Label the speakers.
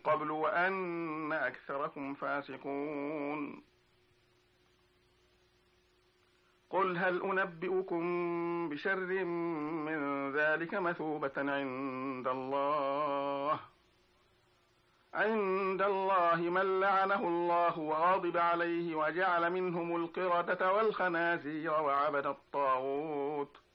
Speaker 1: قبل وأن أكثركم فاسقون. قل هل أنبئكم بشر من ذلك مثوبة عند الله من لعنه الله وغضب عليه وجعل منهم القردة والخنازير وعبد الطاغوت